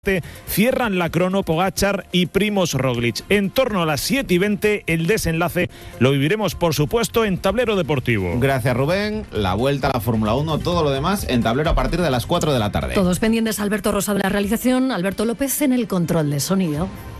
Cierran la crono Pogačar y Primož Roglič. En torno a las 7:20 el desenlace lo viviremos, por supuesto, en Tablero Deportivo. Gracias, Rubén. La vuelta a la Fórmula 1, todo lo demás en Tablero a partir de las 4 de la tarde. Todos pendientes. Alberto Rosa de la realización, Alberto López en el control de sonido.